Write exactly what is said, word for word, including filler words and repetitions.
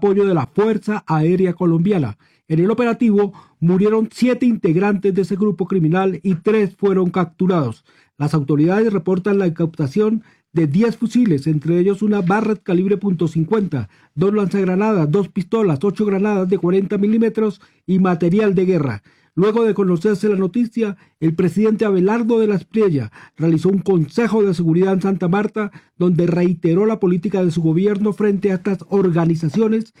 apoyo de la Fuerza Aérea Colombiana. En el operativo murieron siete integrantes de ese grupo criminal y tres fueron capturados. Las autoridades reportan la incautación de diez fusiles, entre ellos una Barrett calibre punto cincuenta, dos lanzagranadas, dos pistolas, ocho granadas de cuarenta milímetros y material de guerra. Luego de conocerse la noticia, el presidente Abelardo de la Espriella realizó un consejo de seguridad en Santa Marta, donde reiteró la política de su gobierno frente a estas organizaciones